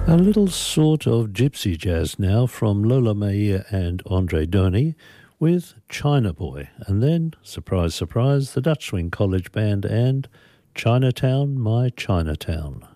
A little sort of gypsy jazz now from Lola Meir and Andre Doni with China Boy, and then, surprise, surprise, the Dutch Swing College Band and Chinatown, My Chinatown.